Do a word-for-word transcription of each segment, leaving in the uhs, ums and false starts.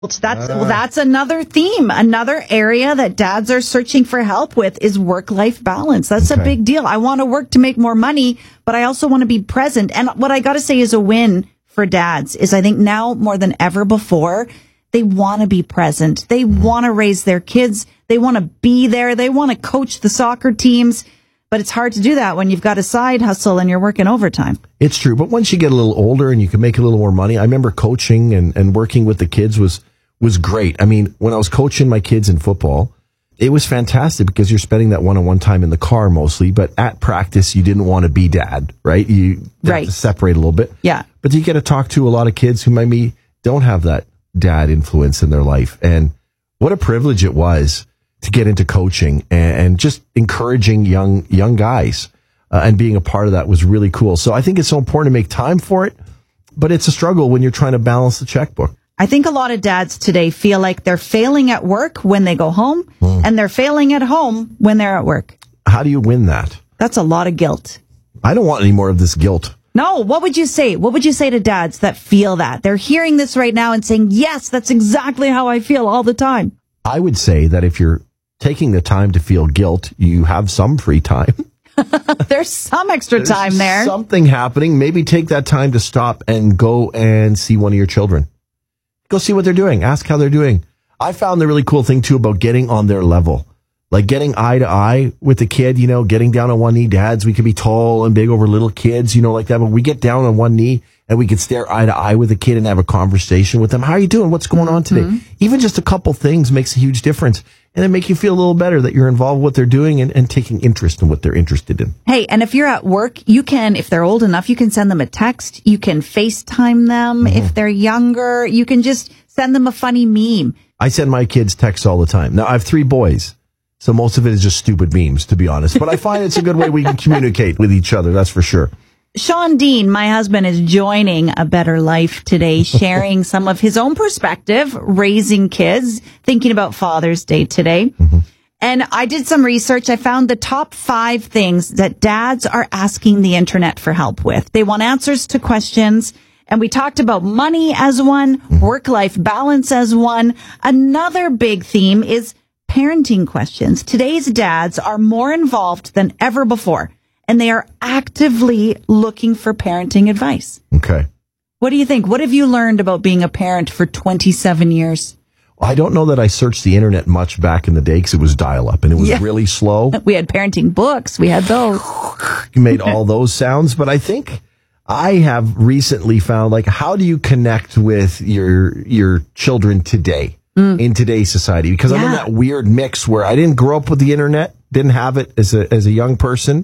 That's uh, that's another theme. Another area that dads are searching for help with is work-life balance. That's okay. a big deal. I want to work to make more money, but I also want to be present. And what I got to say is a win for dads is I think now more than ever before, they want to be present. They want to raise their kids. They want to be there. They want to coach the soccer teams. But it's hard to do that when you've got a side hustle and you're working overtime. It's true. But once you get a little older and you can make a little more money, I remember coaching and, and working with the kids was was great. I mean, when I was coaching my kids in football, it was fantastic because you're spending that one-on-one time in the car mostly, but at practice, you didn't want to be dad, right? You right. have to separate a little bit. Yeah. But you get to talk to a lot of kids who maybe don't have that dad influence in their life. And what a privilege it was to get into coaching and, and just encouraging young young guys uh, and being a part of that was really cool. So I think it's so important to make time for it, but it's a struggle when you're trying to balance the checkbook. I think a lot of dads today feel like they're failing at work when they go home mm. and they're failing at home when they're at work. How do you win that? That's a lot of guilt. I don't want any more of this guilt. No, what would you say? What would you say to dads that feel that? They're hearing this right now and saying, yes, that's exactly how I feel all the time. I would say that if you're taking the time to feel guilt, you have some free time. There's some extra There's time there. Something happening. Maybe take that time to stop and go and see one of your children. Go see what they're doing. Ask how they're doing. I found the really cool thing, too, about getting on their level. Like getting eye to eye with the kid, you know, getting down on one knee. Dads, we can be tall and big over little kids, you know, like that. But we get down on one knee and we can stare eye to eye with the kid and have a conversation with them. How are you doing? What's going on today? Mm-hmm. Even just a couple things makes a huge difference. And it make you feel a little better that you're involved with what they're doing and, and taking interest in what they're interested in. Hey, and if you're at work, you can, if they're old enough, you can send them a text. You can FaceTime them. Mm-hmm. If they're younger, you can just send them a funny meme. I send my kids texts all the time. Now, I have three boys, so most of it is just stupid memes, to be honest. But I find it's a good way we can communicate with each other, that's for sure. Sean Dean, my husband, is joining A Better Life today, sharing some of his own perspective, raising kids, thinking about Father's Day today. Mm-hmm. And I did some research. I found the top five things that dads are asking the internet for help with. They want answers to questions. And we talked about money as one, mm-hmm. work-life balance as one. Another big theme is parenting questions. Today's dads are more involved than ever before. And they are actively looking for parenting advice. Okay. What do you think? What have you learned about being a parent for twenty-seven years? I don't know that I searched the internet much back in the day because it was dial-up and it was yeah. really slow. We had parenting books. We had those. You made all those sounds. But I think I have recently found, like, how do you connect with your your children today mm. in today's society? Because yeah. I'm in that weird mix where I didn't grow up with the internet, didn't have it as a as a young person,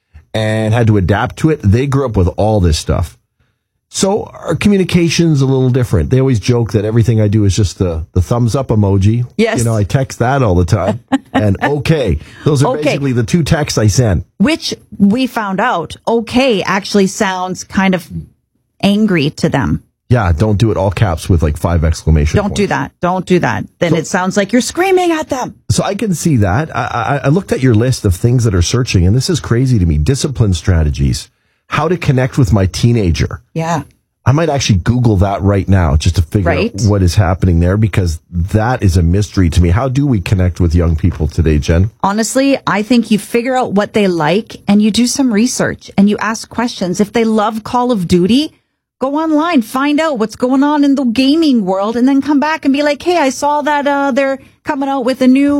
and had to adapt to it. They grew up with all this stuff. So our communication's a little different. They always joke that everything I do is just the, the thumbs up emoji. Yes. You know, I text that all the time. And okay. Those are okay. basically the two texts I send. Which we found out, okay actually sounds kind of angry to them. Yeah, don't do it all caps with like five exclamation Don't points. do that. Don't do that. Then so, it sounds like you're screaming at them. So I can see that. I, I, I looked at your list of things that are searching, and this is crazy to me. Discipline strategies. How to connect with my teenager. Yeah. I might actually Google that right now just to figure right. out what is happening there, because that is a mystery to me. How do we connect with young people today, Jen? Honestly, I think you figure out what they like and you do some research and you ask questions. If they love Call of Duty, go online, find out what's going on in the gaming world, and then come back and be like, hey, I saw that uh, they're coming out with a new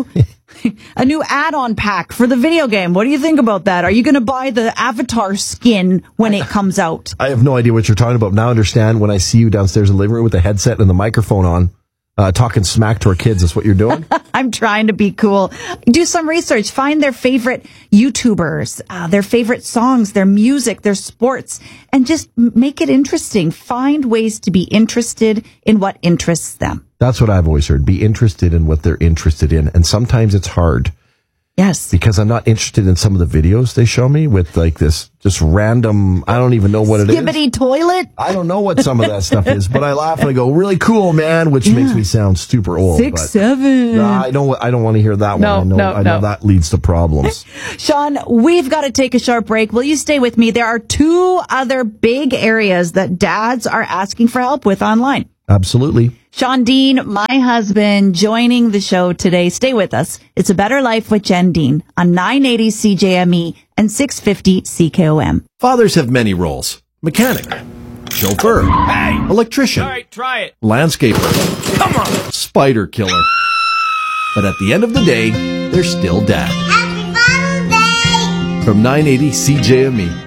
a new add-on pack for the video game. What do you think about that? Are you going to buy the Avatar skin when it comes out? I have no idea what you're talking about. Now I understand when I see you downstairs in the living room with the headset and the microphone on, uh, talking smack to our kids. That's what you're doing? I'm trying to be cool. Do some research. Find their favorite YouTubers, uh, their favorite songs, their music, their sports, and just make it interesting. Find ways to be interested in what interests them. That's what I've always heard. Be interested in what they're interested in. And sometimes it's hard. Yes. Because I'm not interested in some of the videos they show me with like this just random, I don't even know what it is. Skibbity toilet? I don't know what some of that stuff is, but I laugh and I go, really cool, man, which yeah. makes me sound super old. Six, but, seven. Nah, I don't, I don't want to hear that no, one. I know, no, I know no. that leads to problems. Sean, we've got to take a sharp break. Will you stay with me? There are two other big areas that dads are asking for help with online. Absolutely. Sean Dean, my husband, joining the show today. Stay with us. It's A Better Life with Jen Dean on nine eighty C J M E and six fifty C K O M. Fathers have many roles. Mechanic, chauffeur, Hey! electrician, All right, try it. landscaper, Come on. spider killer. But at the end of the day, they're still dad. Happy Father's Day! From nine eighty C J M E.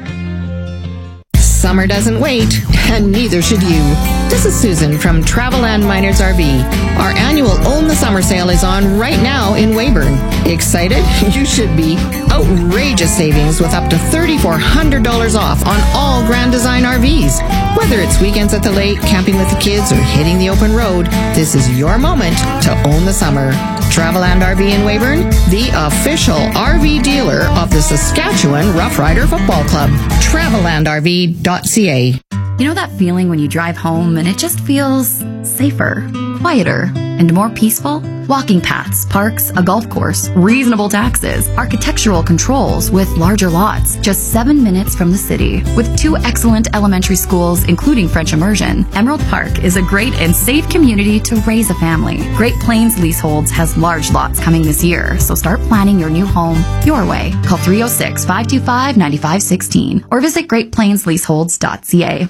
Summer doesn't wait, and neither should you. This is Susan from Traveland Miners R V. Our annual Own the Summer sale is on right now in Weyburn. Excited? You should be. Outrageous savings with up to three thousand four hundred dollars off on all Grand Design R Vs. Whether it's weekends at the lake, camping with the kids, or hitting the open road, this is your moment to own the summer. Traveland R V in Weyburn, the official R V dealer of the Saskatchewan Rough Rider Football Club. Traveland R V dot C A. You know that feeling when you drive home and it just feels safer, quieter, and more peaceful? Walking paths, parks, a golf course, reasonable taxes, architectural controls with larger lots, just seven minutes from the city. With two excellent elementary schools, including French immersion, Emerald Park is a great and safe community to raise a family. Great Plains Leaseholds has large lots coming this year, so start planning your new home your way. Call three oh six, five two five, nine five one six or visit great plains leaseholds dot c a.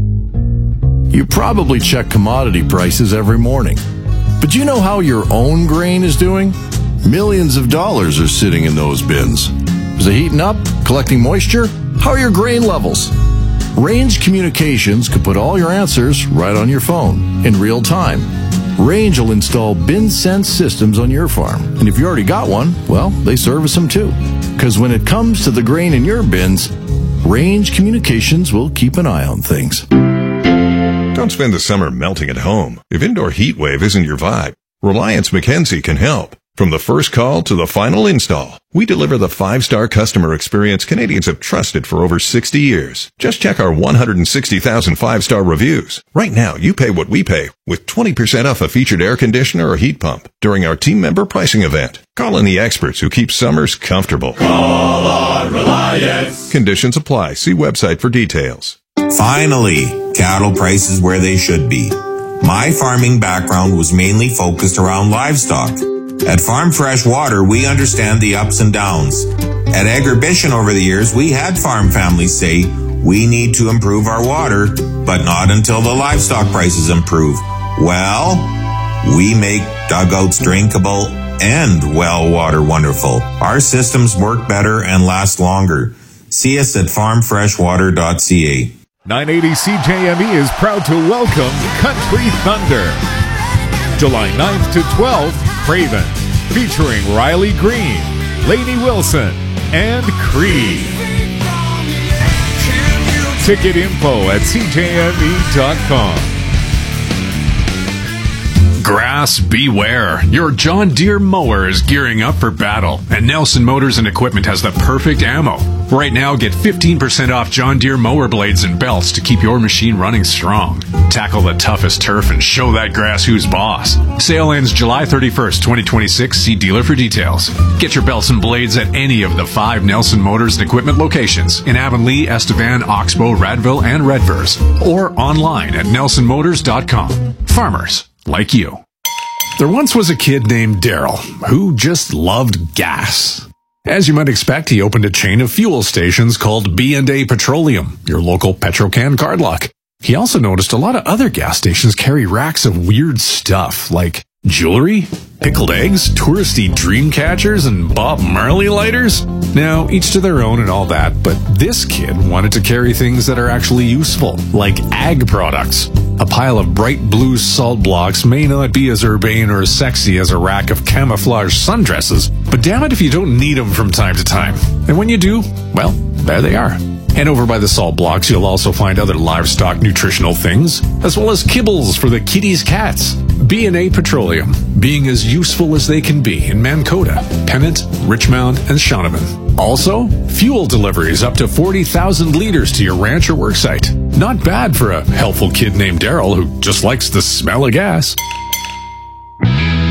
You probably check commodity prices every morning. But do you know how your own grain is doing? Millions of dollars are sitting in those bins. Is it heating up? Collecting moisture? How are your grain levels? Range Communications could put all your answers right on your phone in real time. Range will install bin sense systems on your farm. And if you already got one, well, they service them too. Because when it comes to the grain in your bins, Range Communications will keep an eye on things. Don't spend the summer melting at home. If indoor heat wave isn't your vibe, Reliance Mackenzie can help. From the first call to the final install, we deliver the five-star customer experience Canadians have trusted for over sixty years. Just check our one hundred sixty thousand five-star reviews. Right now, you pay what we pay with twenty percent off a featured air conditioner or heat pump during our team member pricing event. Call in the experts who keep summers comfortable. Call on Reliance. Conditions apply. See website for details. Finally, cattle prices where they should be. My farming background was mainly focused around livestock. At Farm Fresh Water, we understand the ups and downs. At Agribition over the years, we had farm families say, we need to improve our water, but not until the livestock prices improve. Well, we make dugouts drinkable and well water wonderful. Our systems work better and last longer. See us at farm fresh water dot c a. nine eighty C J M E is proud to welcome Country Thunder. July ninth to twelfth, Craven, featuring Riley Green, Lainey Wilson, and Creed. Ticket info at c j m e dot com. Grass beware. Your John Deere mower is gearing up for battle, and Nelson Motors and Equipment has the perfect ammo. Right now, get fifteen percent off John Deere mower blades and belts to keep your machine running strong. Tackle the toughest turf and show that grass who's boss. Sale ends July thirty-first, twenty twenty-six. See dealer for details. Get your belts and blades at any of the five Nelson Motors and Equipment locations in Avonlea, Estevan, Oxbow, Radville, and Redvers, or online at nelson motors dot com. Farmers like you. There once was a kid named Daryl who just loved gas. As you might expect, he opened a chain of fuel stations called B and A Petroleum, your local Petrocan card lock. He also noticed a lot of other gas stations carry racks of weird stuff like jewelry, pickled eggs, touristy dream catchers, and Bob Marley lighters. Now, each to their own and all that, but this kid wanted to carry things that are actually useful, like ag products. A pile of bright blue salt blocks may not be as urbane or as sexy as a rack of camouflage sundresses, but damn it if you don't need them from time to time. And when you do, well, there they are. And over by the salt blocks, you'll also find other livestock nutritional things, as well as kibbles for the kitties' cats. B and A Petroleum, being as useful as they can be in Mankota, Pennant, Richmond, and Shaunavon. Also, fuel deliveries up to forty thousand liters to your ranch or worksite. Not bad for a helpful kid named Daryl who just likes the smell of gas.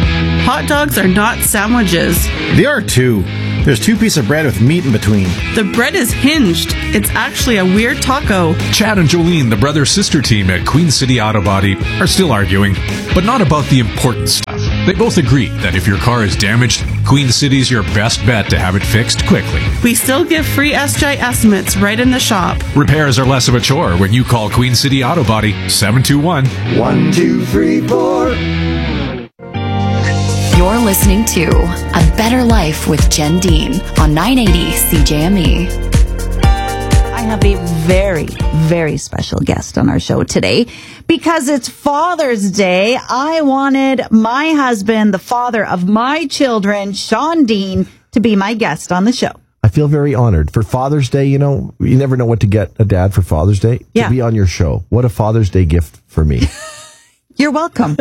Hot dogs are not sandwiches. They are too. There's two pieces of bread with meat in between. The bread is hinged. It's actually a weird taco. Chad and Jolene, the brother-sister team at Queen City Auto Body, are still arguing, but not about the important stuff. They both agree that if your car is damaged, Queen City's your best bet to have it fixed quickly. We still give free S G I estimates right in the shop. Repairs are less of a chore when you call Queen City Auto Body seven two one, one two three four. You're listening to A Better Life with Jen Dean on nine eighty C J M E. I have a very, very special guest on our show today because it's Father's Day. I wanted my husband, the father of my children, Sean Dean, to be my guest on the show. I feel very honored. For Father's Day, you know, you never know what to get a dad for Father's Day. Yeah. To be on your show. What a Father's Day gift for me. You're welcome.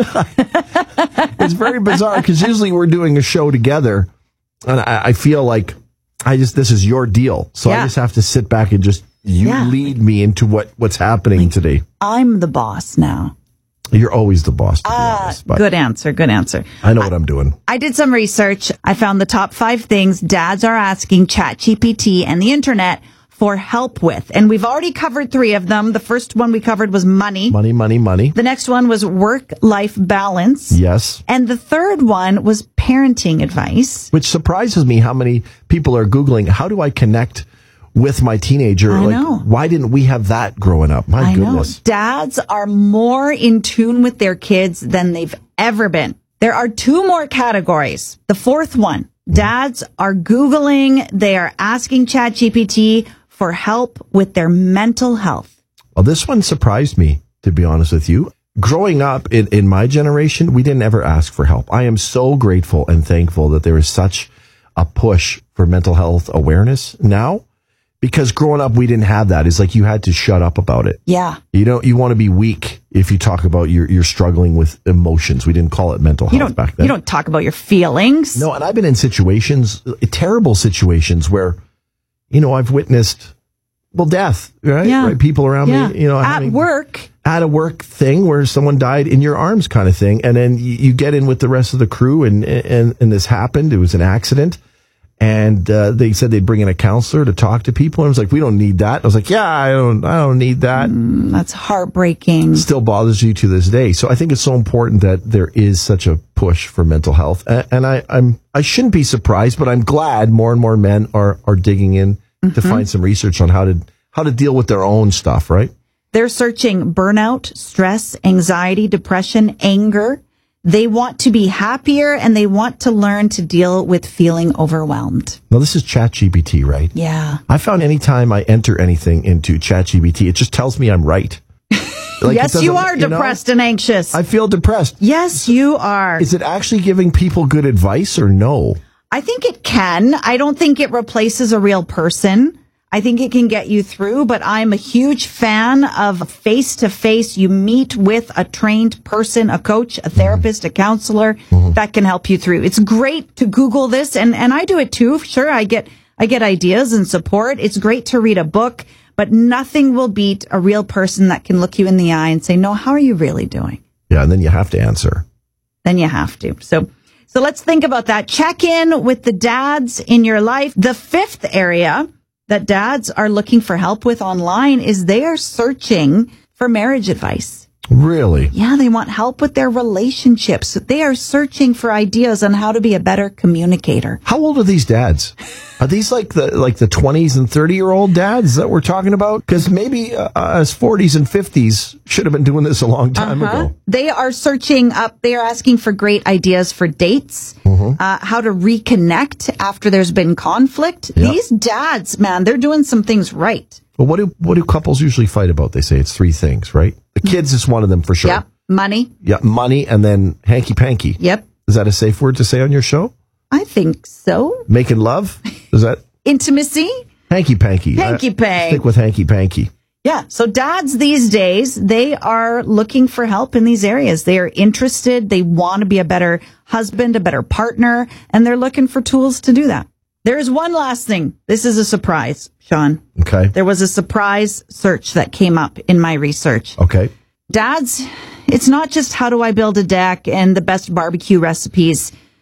It's very bizarre because usually we're doing a show together and I, I feel like I just, this is your deal. So Yeah. I just have to sit back and just, you Yeah. lead me into what, what's happening today. I'm the boss now. You're always the boss, to be Ah, honest. But good answer. Good answer. I know what I'm doing. I did some research. I found the top five things dads are asking ChatGPT and the internet for help with. And we've already covered three of them. The first one we covered was money. Money, money, money. The next one was work-life balance. Yes. And the third one was parenting advice. Which surprises me how many people are Googling, how do I connect with my teenager? I like, know. Why didn't we have that growing up? My I goodness. know. Dads are more in tune with their kids than they've ever been. There are two more categories. The fourth one, dads are Googling, they are asking ChatGPT for help with their mental health. Well, this one surprised me, to be honest with you. Growing up in, in my generation, we didn't ever ask for help. I am so grateful and thankful that there is such a push for mental health awareness now, because growing up, we didn't have that. It's like you had to shut up about it. Yeah. You don't, you want to be weak if you talk about you're, you're struggling with emotions. We didn't call it mental health You don't, back then. you don't talk about your feelings. No, and I've been in situations, terrible situations where, you know, I've witnessed, well, death, right? Yeah. Right? People around Yeah. me, you know, At having, work. at a work thing where someone died in your arms kind of thing. And then you, you get in with the rest of the crew and, and, and this happened. It was an accident. And, uh, they said they'd bring in a counselor to talk to people. And I was like, we don't need that. I was like, yeah, I don't, I don't need that. Mm, that's heartbreaking. Still bothers you to this day. So I think it's so important that there is such a push for mental health. And, and I, I'm, I shouldn't be surprised, but I'm glad more and more men are, are digging in to Mm-hmm. find some research on how to, how to deal with their own stuff, right? They're searching burnout, stress, anxiety, depression, anger. They want to be happier and they want to learn to deal with feeling overwhelmed. Now, this is ChatGPT, right? Yeah. I found anytime I enter anything into ChatGPT, it just tells me I'm right. Like, it Yes, you doesn't- are you know, depressed and anxious. I feel depressed. Yes, you are. Is it actually giving people good advice or no? I think it can. I don't think it replaces a real person. I think it can get you through, but I'm a huge fan of face-to-face. You meet with a trained person, a coach, a therapist, a counselor that can help you through. It's great to Google this, and, and I do it too. Sure, I get I get ideas and support. It's great to read a book, but nothing will beat a real person that can look you in the eye and say, no, how are you really doing? Yeah, and then you have to answer. Then you have to. So, so let's think about that. Check in with the dads in your life. The fifth area that dads are looking for help with online is they are searching for marriage advice. Really? Yeah, they want help with their relationships. They are searching for ideas on how to be a better communicator. How old are these dads? Are these like the like the twenties and thirty year old dads that we're talking about? Because maybe uh, us forties and fifties should have been doing this a long time Uh-huh. ago. They are searching up, they are asking for great ideas for dates, Mm-hmm. uh, how to reconnect after there's been conflict. Yep. These dads, man, they're doing some things right. Well, what do what do couples usually fight about? They say it's three things, right? The kids is one of them for sure. Yep. Money. Yeah, money and then hanky panky. Yep. Is that a safe word to say on your show? I think so. Making love? Is that Intimacy. hanky panky? Hanky I- pank. Stick with hanky panky. Yeah. So dads these days, they are looking for help in these areas. They are interested. They want to be a better husband, a better partner, and they're looking for tools to do that. There is one last thing. This is a surprise, Sean. Okay. There was a surprise search that came up in my research. Okay. Dads, it's not just how do I build a deck and the best barbecue recipes.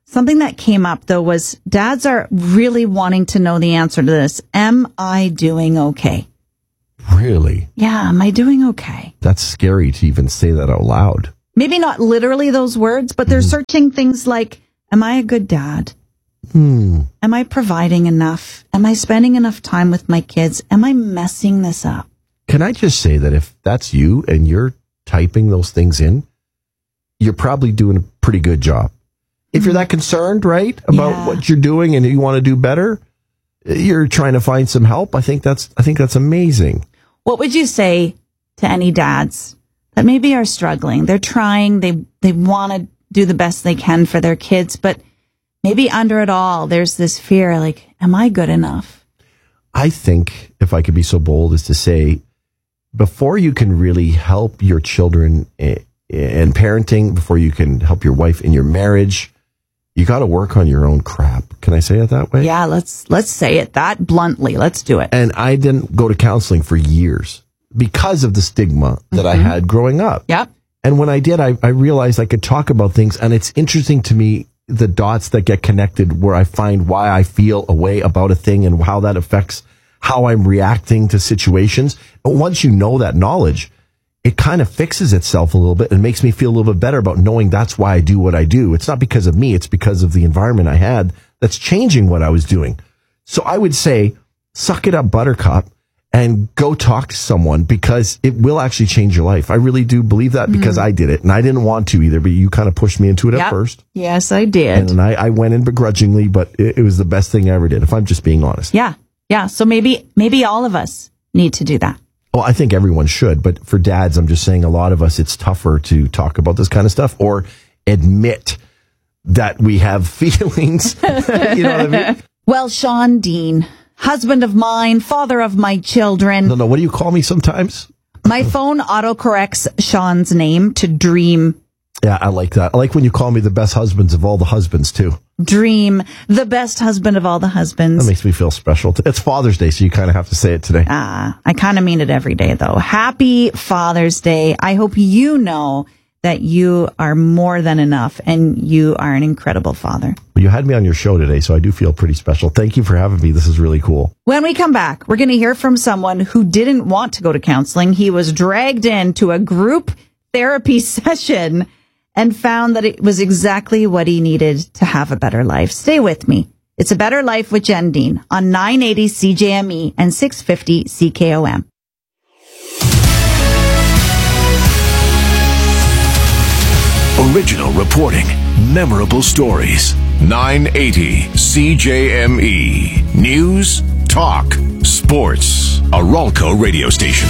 Something that came up, though, was dads are really wanting to know the answer to this. Am I doing okay? Really? Yeah, am I doing okay? That's scary to even say that out loud. Maybe not literally those words, but they're mm-hmm. searching things like, am I a good dad? Hmm. Am I providing enough? Am I spending enough time with my kids? Am I messing this up? Can I just say that if that's you and you're typing those things in, you're probably doing a pretty good job. If you're that concerned, right, about yeah. what you're doing and you want to do better, you're trying to find some help. I think that's I think that's amazing. What would you say to any dads that maybe are struggling? They're trying, they they want to do the best they can for their kids, but maybe under it all, there's this fear, like, am I good enough? I think, if I could be so bold as to say, before you can really help your children in parenting, before you can help your wife in your marriage, you got to work on your own crap. Can I say it that way? Yeah, let's let's say it that bluntly. Let's do it. And I didn't go to counseling for years because of the stigma that mm-hmm. I had growing up. Yep. And when I did, I, I realized I could talk about things. And it's interesting to me, the dots that get connected where I find why I feel a way about a thing and how that affects how I'm reacting to situations. And once you know that knowledge, it kind of fixes itself a little bit and makes me feel a little bit better about knowing that's why I do what I do. It's not because of me. It's because of the environment I had that's changing what I was doing. So I would say, suck it up, buttercup, and go talk to someone because it will actually change your life. I really do believe that because mm-hmm. I did it and I didn't want to either, but you kind of pushed me into it yep. at first. Yes, I did. And I, I went in begrudgingly, but it, it was the best thing I ever did, if I'm just being honest. Yeah. Yeah. So maybe, maybe all of us need to do that. Well, I think everyone should, but for dads, I'm just saying a lot of us, it's tougher to talk about this kind of stuff or admit that we have feelings. You know what I mean? Well, Sean Dean, husband of mine, father of my children. No, no, what do you call me sometimes? My phone autocorrects Sean's name to Dream. Yeah, I like that. I like when you call me the best husbands of all the husbands, too. Dream, the best husband of all the husbands. That makes me feel special. It's Father's Day, so you kind of have to say it today. Ah, I kind of mean it every day, though. Happy Father's Day. I hope you know that you are more than enough and you are an incredible father. Well, you had me on your show today, so I do feel pretty special. Thank you for having me. This is really cool. When we come back, we're going to hear from someone who didn't want to go to counseling. He was dragged into a group therapy session and found that it was exactly what he needed to have a better life. Stay with me. It's A Better Life with Jen Dean on nine eighty C J M E and six fifty C K O M. Original reporting, memorable stories. nine eighty C J M E. News, talk, sports. A Ralco radio station.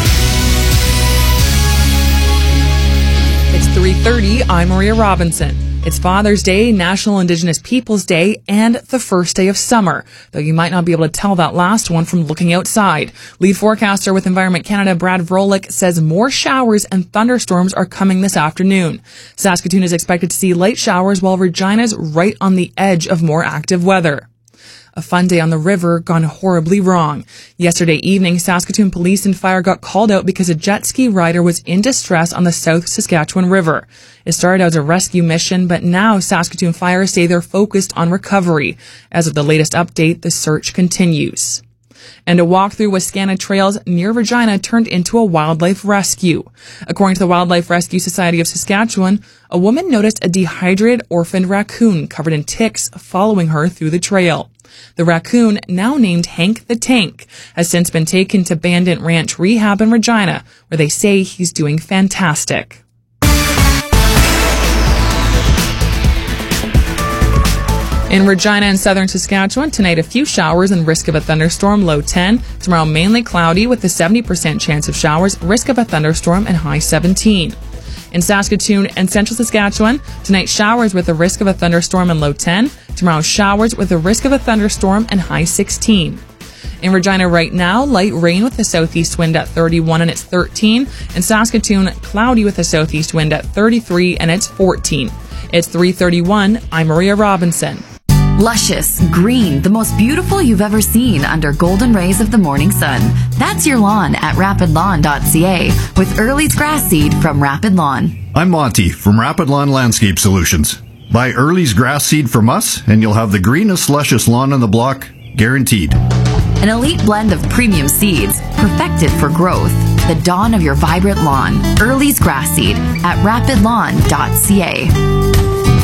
It's three thirty. I'm Maria Robinson. It's Father's Day, National Indigenous Peoples Day, and the first day of summer, though you might not be able to tell that last one from looking outside. Lead forecaster with Environment Canada, Brad Vrolik, says more showers and thunderstorms are coming this afternoon. Saskatoon is expected to see light showers, while Regina's right on the edge of more active weather. A fun day on the river gone horribly wrong. Yesterday evening, Saskatoon Police and Fire got called out because a jet ski rider was in distress on the South Saskatchewan River. It started as a rescue mission, but now Saskatoon Fire say they're focused on recovery. As of the latest update, the search continues. And a walk through Wascana Trails near Regina turned into a wildlife rescue. According to the Wildlife Rescue Society of Saskatchewan, a woman noticed a dehydrated orphaned raccoon covered in ticks following her through the trail. The raccoon, now named Hank the Tank, has since been taken to Bandit Ranch Rehab in Regina, where they say he's doing fantastic. In Regina and southern Saskatchewan, tonight a few showers and risk of a thunderstorm, low ten. Tomorrow mainly cloudy with a seventy percent chance of showers, risk of a thunderstorm, and high seventeen. In Saskatoon and central Saskatchewan, tonight showers with a risk of a thunderstorm and low ten. Tomorrow showers with a risk of a thunderstorm and high sixteen. In Regina right now, light rain with a southeast wind at thirty-one and it's thirteen. In Saskatoon, cloudy with a southeast wind at thirty-three and it's fourteen. It's three thirty-one. I'm Maria Robinson. Luscious, green, the most beautiful you've ever seen under golden rays of the morning sun. That's your lawn at rapid lawn dot c a with Early's grass seed from Rapid Lawn. I'm Monty from Rapid Lawn Landscape Solutions. Buy Early's grass seed from us, and you'll have the greenest, luscious lawn on the block, guaranteed. An elite blend of premium seeds, perfected for growth. The dawn of your vibrant lawn. Early's grass seed at rapid lawn dot c a.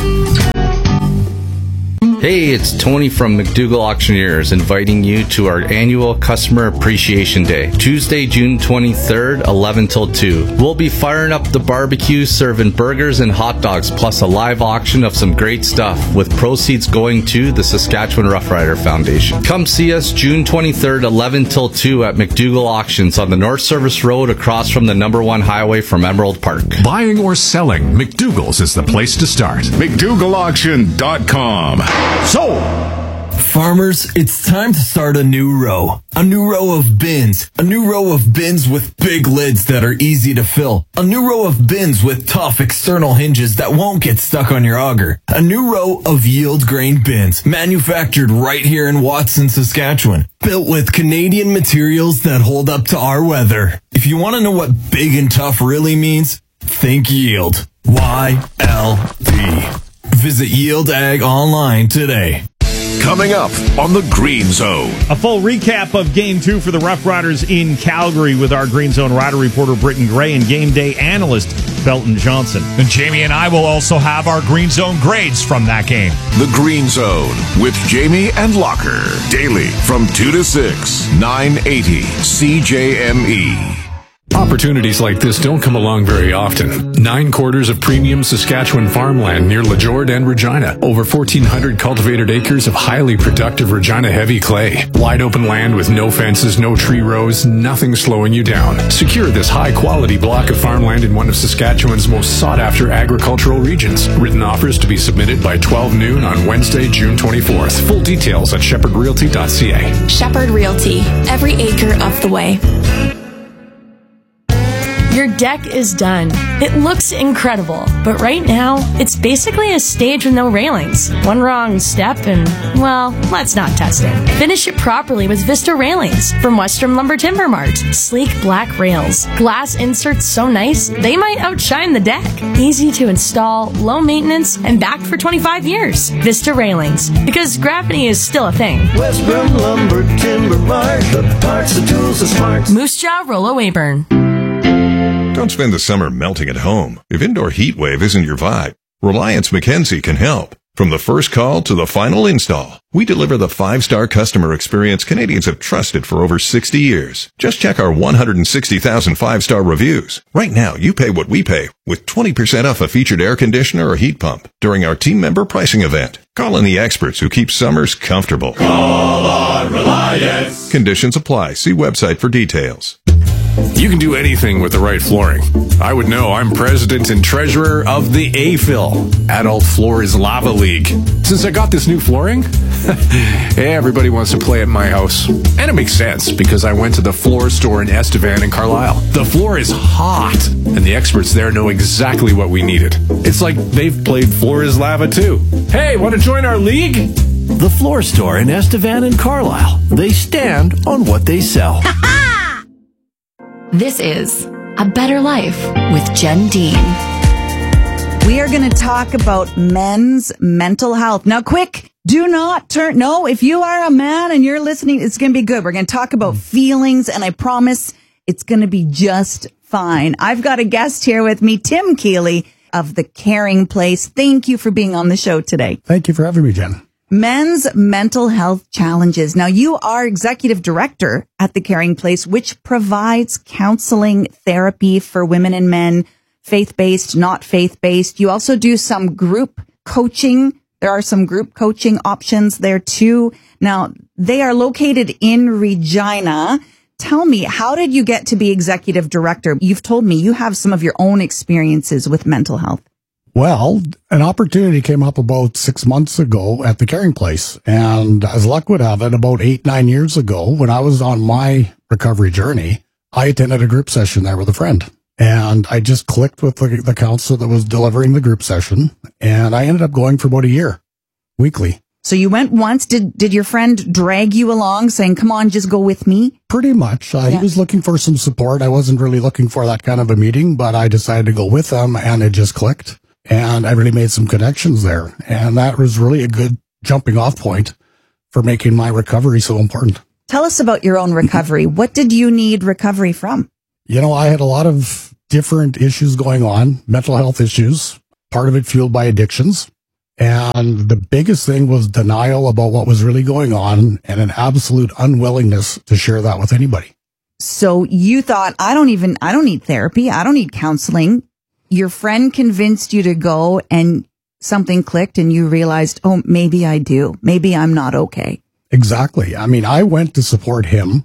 Hey, it's Tony from McDougall Auctioneers inviting you to our annual Customer Appreciation Day, Tuesday, June twenty-third, eleven till two. We'll be firing up the barbecue, serving burgers and hot dogs, plus a live auction of some great stuff, with proceeds going to the Saskatchewan Rough Rider Foundation. Come see us June twenty-third, eleven till two at McDougall Auctions on the North Service Road across from the number one highway from Emerald Park. Buying or selling, McDougall's is the place to start. McDougall Auction dot com. So, farmers, it's time to start a new row. A new row of bins. A new row of bins with big lids that are easy to fill. A new row of bins with tough external hinges that won't get stuck on your auger. A new row of yield grain bins, manufactured right here in Watson, Saskatchewan. Built with Canadian materials that hold up to our weather. If you want to know what big and tough really means, think yield. Y L D. Visit Yield Ag online today. Coming up on the Green Zone. A full recap of Game two for the Rough Riders in Calgary with our Green Zone Rider reporter Britton Gray and game day analyst Belton Johnson. And Jamie and I will also have our Green Zone grades from that game. The Green Zone with Jamie and Locker. Daily from two to six, nine eighty C J M E. Opportunities like this don't come along very often. Nine quarters of premium Saskatchewan farmland near LaJord and Regina. Over fourteen hundred cultivated acres of highly productive Regina heavy clay. Wide open land with no fences, no tree rows, nothing slowing you down. Secure this high quality block of farmland in one of Saskatchewan's most sought after agricultural regions. Written offers to be submitted by twelve noon on Wednesday, June twenty-fourth. Full details at shepherd realty dot c a. Shepherd Realty. Every acre of the way. Your deck is done. It looks incredible, but right now, it's basically a stage with no railings. One wrong step and, well, let's not test it. Finish it properly with Vista Railings from Western Lumber Timber Mart. Sleek black rails. Glass inserts so nice, they might outshine the deck. Easy to install, low maintenance, and backed for twenty-five years. Vista Railings, because gravity is still a thing. Western Lumber Timber Mart, the parts, the tools, the smarts. Moose Jaw, Rollo Weyburn. Don't spend the summer melting at home. If indoor heat wave isn't your vibe, Reliance Mackenzie can help. From the first call to the final install, we deliver the five-star customer experience Canadians have trusted for over sixty years. Just check our one hundred sixty thousand five-star reviews. Right now, you pay what we pay with twenty percent off a featured air conditioner or heat pump during our team member pricing event. Call in the experts who keep summers comfortable. Call on Reliance. Conditions apply. See website for details. You can do anything with the right flooring. I would know. I'm president and treasurer of the A F L, Adult Floors Lava League. Since I got this new flooring, everybody wants to play at my house. And it makes sense because I went to the floor store in Estevan and Carlisle. The floor is hot, and the experts there know exactly what we needed. It's like they've played Floor is Lava too. Hey, want to join our league? The floor store in Estevan and Carlisle. They stand on what they sell. This is A Better Life with Jen Dean. We are going to talk about men's mental health. Now, quick, do not turn. No, if you are a man and you're listening, it's going to be good. We're going to talk about feelings, and I promise it's going to be just fine. I've got a guest here with me, Tim Keeley of The Caring Place. Thank you for being on the show today. Thank you for having me, Jen. Men's mental health challenges. Now, you are executive director at The Caring Place, which provides counseling therapy for women and men, faith-based, not faith-based. You also do some group coaching. There are some group coaching options there too. Now, they are located in Regina. Tell me, how did you get to be executive director? You've told me you have some of your own experiences with mental health. Well, an opportunity came up about six months ago at The Caring Place. And as luck would have it, about eight, nine years ago, when I was on my recovery journey, I attended a group session there with a friend. And I just clicked with the, the counselor that was delivering the group session. And I ended up going for about a year, weekly. So you went once. Did did your friend drag you along saying, come on, just go with me? Pretty much. Uh, yeah. He was looking for some support. I wasn't really looking for that kind of a meeting, but I decided to go with him, and it just clicked. And I really made some connections there. And that was really a good jumping off point for making my recovery so important. Tell us about your own recovery. What did you need recovery from? You know, I had a lot of different issues going on, mental health issues, part of it fueled by addictions. And the biggest thing was denial about what was really going on and an absolute unwillingness to share that with anybody. So you thought, I don't even, I don't need therapy. I don't need counseling. Your friend convinced you to go and something clicked and you realized, oh, maybe I do. Maybe I'm not okay. Exactly. I mean, I went to support him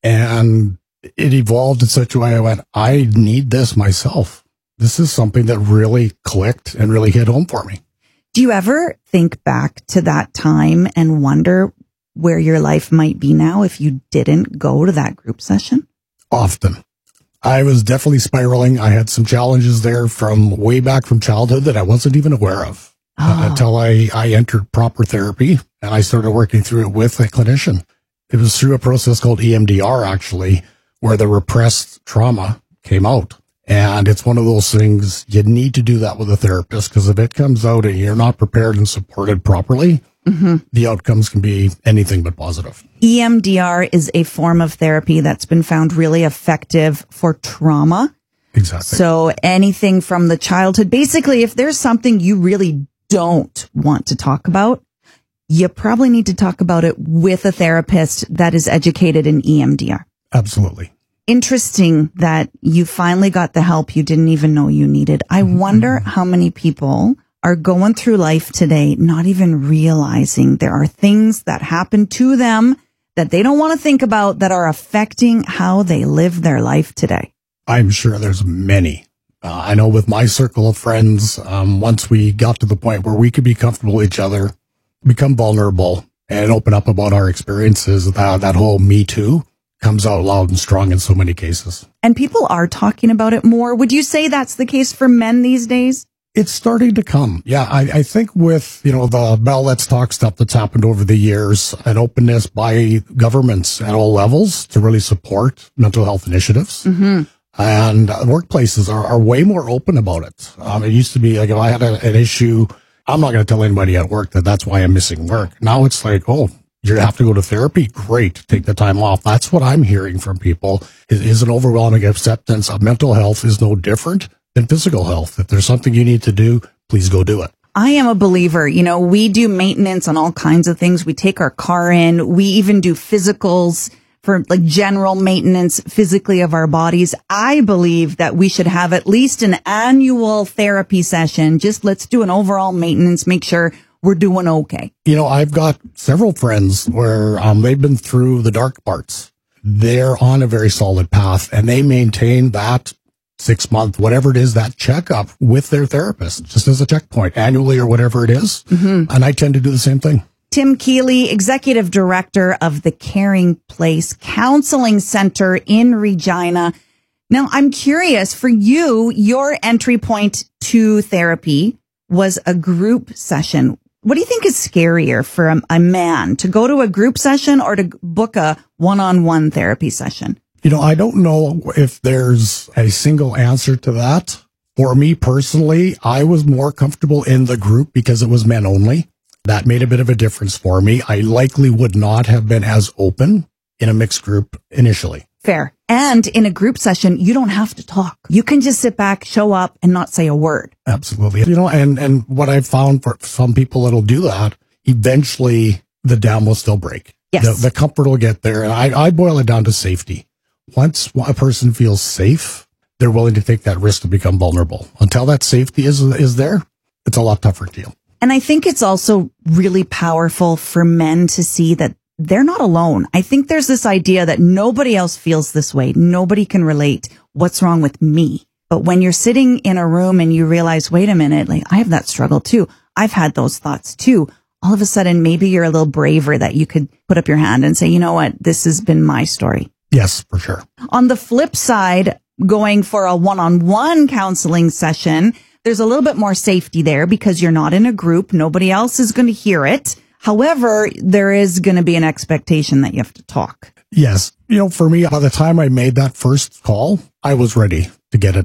and it evolved in such a way I went, I need this myself. This is something that really clicked and really hit home for me. Do you ever think back to that time and wonder where your life might be now if you didn't go to that group session? Often. I was definitely spiraling. I had some challenges there from way back from childhood that I wasn't even aware of oh. uh, until I, I entered proper therapy and I started working through it with a clinician. It was through a process called E M D R, actually, where the repressed trauma came out. And it's one of those things, you need to do that with a therapist, because if it comes out and you're not prepared and supported properly, mm-hmm. the outcomes can be anything but positive. E M D R is a form of therapy that's been found really effective for trauma. Exactly. So anything from the childhood, basically, if there's something you really don't want to talk about, you probably need to talk about it with a therapist that is educated in E M D R. Absolutely. Interesting that you finally got the help you didn't even know you needed. I mm-hmm. wonder how many people are going through life today not even realizing there are things that happen to them that they don't want to think about that are affecting how they live their life today. I'm sure there's many. Uh, I know with my circle of friends, um, once we got to the point where we could be comfortable with each other, become vulnerable, and open up about our experiences, that, that whole Me Too comes out loud and strong in so many cases. And people are talking about it more. Would you say that's the case for men these days? It's starting to come. Yeah, I, I think with, you know, the Bell Let's Talk stuff that's happened over the years, an openness by governments at all levels to really support mental health initiatives. Mm-hmm. And workplaces are, are way more open about it. Um, it used to be like if I had a, an issue, I'm not going to tell anybody at work that that's why I'm missing work. Now it's like, oh, you have to go to therapy? Great. Take the time off. That's what I'm hearing from people is, is an overwhelming acceptance of mental health is no different than physical health. If there's something you need to do, please go do it. I am a believer. You know, we do maintenance on all kinds of things. We take our car in. We even do physicals for like general maintenance physically of our bodies. I believe that we should have at least an annual therapy session. Just let's do an overall maintenance, make sure we're doing okay. You know, I've got several friends where um, they've been through the dark parts. They're on a very solid path and they maintain that six month, whatever it is, that checkup with their therapist, just as a checkpoint annually or whatever it is. Mm-hmm. And I tend to do the same thing. Tim Keeley, Executive Director of the Caring Place Counseling Center in Regina. Now, I'm curious, for you, your entry point to therapy was a group session. What do you think is scarier for a, a man, to go to a group session or to book a one-on-one therapy session? You know, I don't know if there's a single answer to that. For me personally, I was more comfortable in the group because it was men only. That made a bit of a difference for me. I likely would not have been as open in a mixed group initially. Fair. And in a group session, you don't have to talk. You can just sit back, show up, and not say a word. Absolutely. You know, and, and what I've found for some people that'll do that, eventually the dam will still break. Yes. The, the comfort will get there. And I, I boil it down to safety. Once a person feels safe, they're willing to take that risk to become vulnerable. Until that safety is, is there, it's a lot tougher to deal. And I think it's also really powerful for men to see that they're not alone. I think there's this idea that nobody else feels this way. Nobody can relate. What's wrong with me? But when you're sitting in a room and you realize, wait a minute, like I have that struggle too. I've had those thoughts too. All of a sudden, maybe you're a little braver that you could put up your hand and say, you know what? This has been my story. Yes, for sure. On the flip side, going for a one-on-one counseling session, there's a little bit more safety there because you're not in a group. Nobody else is going to hear it. However, there is going to be an expectation that you have to talk. Yes. You know, for me, by the time I made that first call, I was ready to get it out.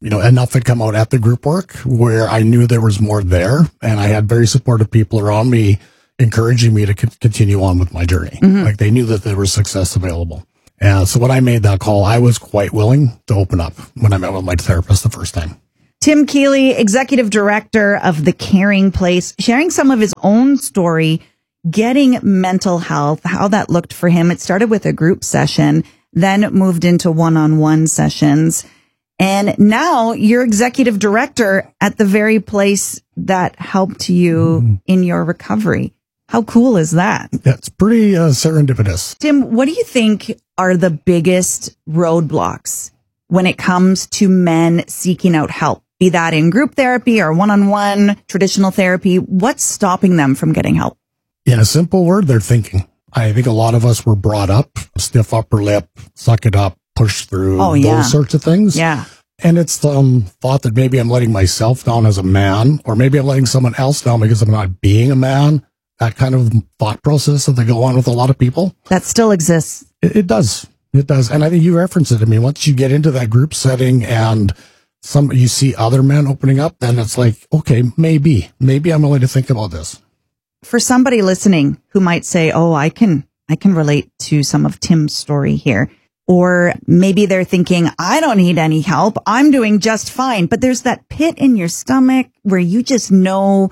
you know, enough had come out at the group work where I knew there was more there, and I had very supportive people around me encouraging me to c- continue on with my journey. Mm-hmm. Like they knew that there was success available. And so when I made that call, I was quite willing to open up when I met with my therapist the first time. Tim Keeley, Executive Director of The Caring Place, sharing some of his own story, getting mental health, how that looked for him. It started with a group session, then moved into one-on-one sessions. And now you're Executive Director at the very place that helped you mm. in your recovery. How cool is that? That's pretty uh, serendipitous. Tim, what do you think are the biggest roadblocks when it comes to men seeking out help? Be that in group therapy or one-on-one traditional therapy, what's stopping them from getting help? In a simple word, they're thinking. I think a lot of us were brought up, stiff upper lip, suck it up, push through, oh, yeah. those sorts of things. Yeah. And it's um thought that maybe I'm letting myself down as a man, or maybe I'm letting someone else down because I'm not being a man. That kind of thought process that they go on with a lot of people. That still exists. It, it does. It does. And I think you referenced it. I mean, once you get into that group setting and some you see other men opening up, then it's like, okay, maybe, maybe I'm willing to think about this. For somebody listening who might say, oh, I can, I can relate to some of Tim's story here. Or maybe they're thinking, I don't need any help. I'm doing just fine. But there's that pit in your stomach where you just know,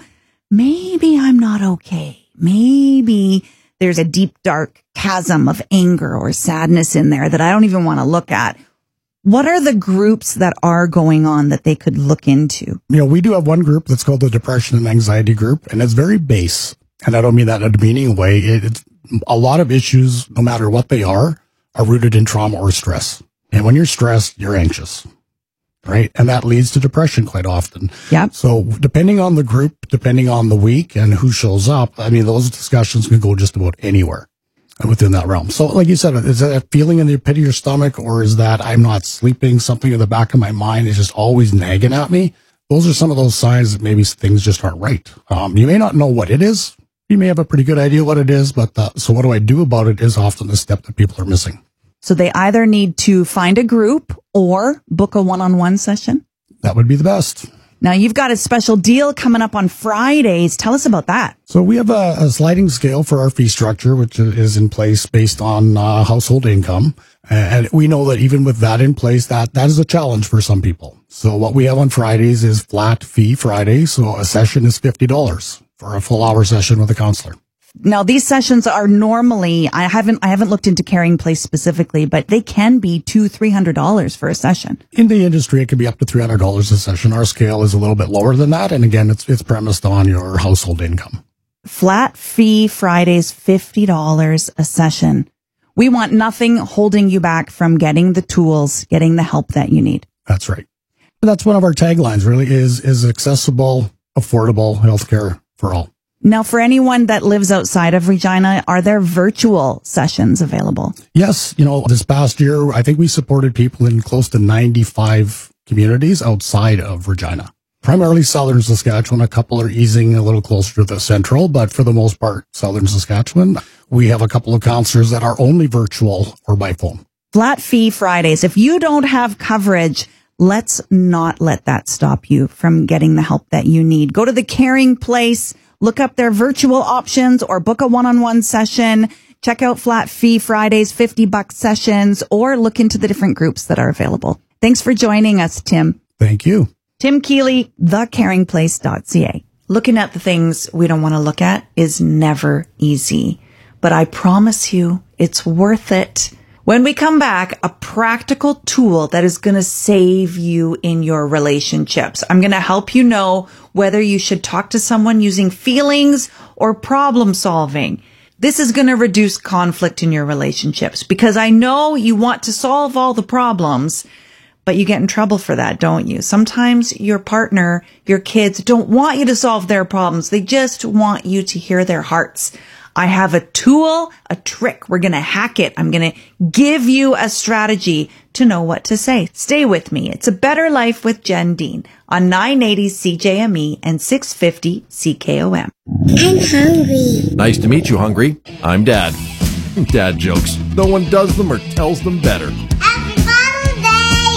maybe I'm not okay. Maybe there's a deep, dark chasm of anger or sadness in there that I don't even want to look at. What are the groups that are going on that they could look into? You know, we do have one group that's called the Depression and Anxiety Group, and it's very base. And I don't mean that in a demeaning way. It, it's a lot of issues, no matter what they are, are rooted in trauma or stress. And when you're stressed, you're anxious, right? And that leads to depression quite often. Yeah. So depending on the group, depending on the week and who shows up, I mean, those discussions can go just about anywhere within that realm. So like you said, is that a feeling in the pit of your stomach, or is that I'm not sleeping, something in the back of my mind is just always nagging at me? Those are some of those signs that maybe things just aren't right. Um, you may not know what it is. You may have a pretty good idea what it is, but the, so what do I do about it is often the step that people are missing. So they either need to find a group or book a one-on-one session? That would be the best. Now, you've got a special deal coming up on Fridays. Tell us about that. So we have a, a sliding scale for our fee structure, which is in place based on uh, household income. And we know that even with that in place, that, that is a challenge for some people. So what we have on Fridays is flat fee Fridays. So a session is fifty dollars for a full hour session with a counselor. Now, these sessions are normally, I haven't, I haven't looked into Caring Place specifically, but they can be two, three hundred dollars for a session. In the industry, it can be up to three hundred dollars a session. Our scale is a little bit lower than that. And again, it's, it's premised on your household income. Flat fee Fridays, fifty dollars a session. We want nothing holding you back from getting the tools, getting the help that you need. That's right. That's one of our taglines really is, is accessible, affordable healthcare for all. Now, for anyone that lives outside of Regina, are there virtual sessions available? Yes. You know, this past year, I think we supported people in close to ninety-five communities outside of Regina. Primarily southern Saskatchewan. A couple are easing a little closer to the central, but for the most part, southern Saskatchewan. We have a couple of counselors that are only virtual or by phone. Flat fee Fridays. If you don't have coverage, let's not let that stop you from getting the help that you need. Go to the Caring Place. Look up their virtual options or book a one-on-one session. Check out Flat Fee Fridays, fifty bucks sessions, or look into the different groups that are available. Thanks for joining us, Tim. Thank you. Tim Keeley, the caring place dot c a. Looking at the things we don't want to look at is never easy, but I promise you it's worth it. When we come back, a practical tool that is going to save you in your relationships. I'm going to help you know whether you should talk to someone using feelings or problem solving. This is going to reduce conflict in your relationships because I know you want to solve all the problems, but you get in trouble for that, don't you? Sometimes your partner, your kids don't want you to solve their problems. They just want you to hear their hearts. I have a tool, a trick. We're going to hack it. I'm going to give you a strategy to know what to say. Stay with me. It's A Better Life with Jen Dean on nine eighty C J M E and six fifty C K O M. I'm hungry. Nice to meet you, Hungry. I'm Dad. Dad jokes. No one does them or tells them better. Happy Father's Day!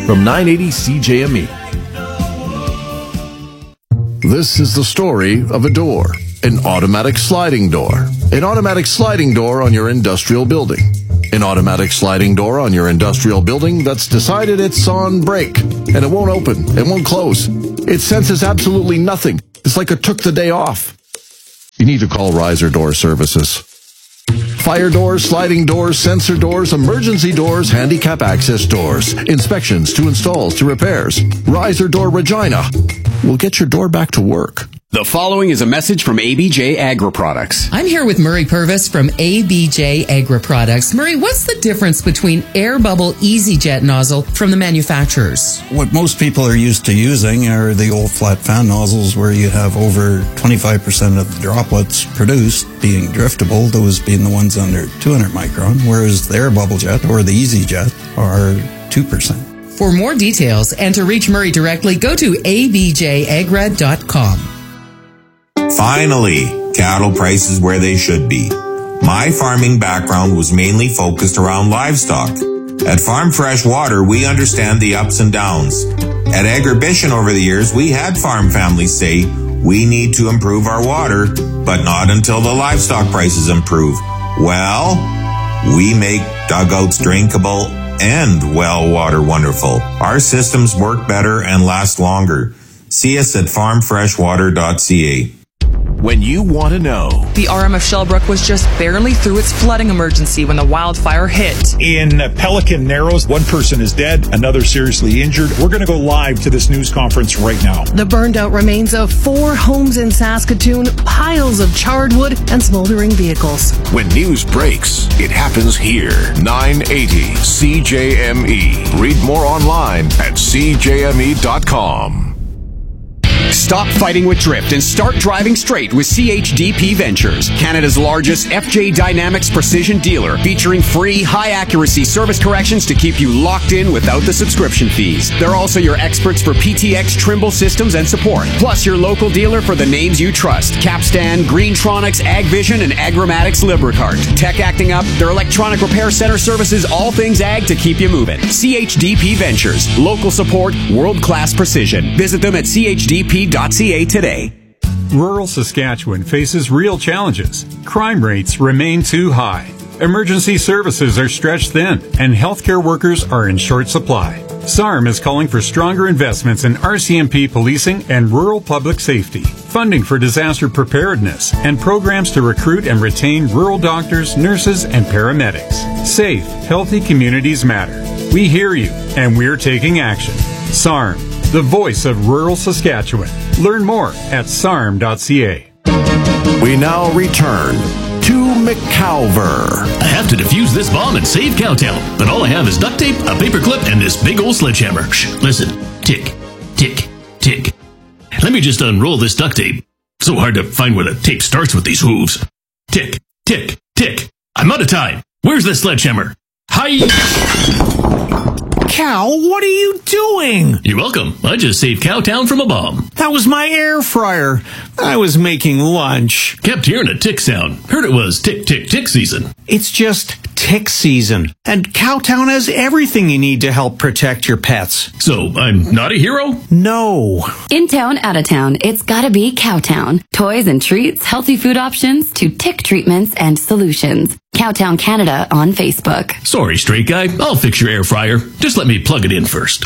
from nine eighty C J M E. This is the story of a door, an automatic sliding door. An automatic sliding door on your industrial building. An automatic sliding door on your industrial building that's decided it's on break, and it won't open, it won't close. It senses absolutely nothing. It's like it took the day off. You need to call Riser Door Services. Fire doors, sliding doors, sensor doors, emergency doors, handicap access doors, inspections to installs to repairs. Riser Door Regina will get your door back to work. The following is a message from A B J Agri Products. I'm here with Murray Purvis from A B J Agri Products. Murray, what's the difference between Air Bubble EasyJet nozzle from the manufacturers? What most people are used to using are the old flat fan nozzles where you have over twenty-five percent of the droplets produced being driftable, those being the ones under two hundred micron, whereas the Air Bubble Jet or the EasyJet are two percent. For more details and to reach Murray directly, go to a b j agra dot com. Finally, cattle prices where they should be. My farming background was mainly focused around livestock. At Farm Fresh Water, we understand the ups and downs. At Agribition over the years, we had farm families say, we need to improve our water, but not until the livestock prices improve. Well, we make dugouts drinkable and well water wonderful. Our systems work better and last longer. See us at farm fresh water dot c a. When you want to know. The R M F Shellbrook was just barely through its flooding emergency when the wildfire hit. In Pelican Narrows, one person is dead, another seriously injured. We're going to go live to this news conference right now. The burned out remains of four homes in Saskatoon, piles of charred wood, and smoldering vehicles. When news breaks, it happens here. nine eighty C J M E. Read more online at c j m e dot com. Stop fighting with drift and start driving straight with C H D P Ventures, Canada's largest F J Dynamics precision dealer, featuring free, high-accuracy service corrections to keep you locked in without the subscription fees. They're also your experts for P T X Trimble systems and support, plus your local dealer for the names you trust: Capstan, Greentronics, AgVision, and Agramatics Libricart. Tech acting up, their electronic repair center services all things ag to keep you moving. C H D P Ventures, local support, world-class precision. Visit them at c h d p dot c a today. Rural Saskatchewan faces real challenges. Crime rates remain too high. Emergency services are stretched thin, and healthcare workers are in short supply. S A R M is calling for stronger investments in R C M P policing and rural public safety, funding for disaster preparedness, and programs to recruit and retain rural doctors, nurses, and paramedics. Safe, healthy communities matter. We hear you, and we're taking action. S A R M, the voice of rural Saskatchewan. Learn more at s a r m dot c a. We now return to McCalver. I have to defuse this bomb and save Cowtown, but all I have is duct tape, a paper clip, and this big old sledgehammer. Shh, listen. Tick, tick, tick. Let me just unroll this duct tape. So hard to find where the tape starts with these hooves. Tick, tick, tick. I'm out of time. Where's the sledgehammer? Hi! Cal, what are you doing? You're welcome. I just saved Cowtown from a bomb. That was my air fryer. I was making lunch. Kept hearing a tick sound. Heard it was tick, tick, tick season. It's just tick season. And Cowtown has everything you need to help protect your pets. So I'm not a hero? No. In town, out of town, it's gotta be Cowtown. Toys and treats, healthy food options, to tick treatments and solutions. Cowtown Canada on Facebook. Sorry, straight guy. I'll fix your air fryer. Just let me plug it in first.